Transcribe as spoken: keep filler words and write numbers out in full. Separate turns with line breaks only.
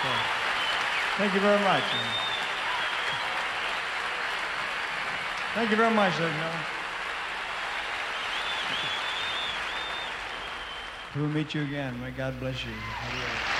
So, thank you very much. Thank you very much, ladies and gentlemen. We'll meet you again. May God bless you.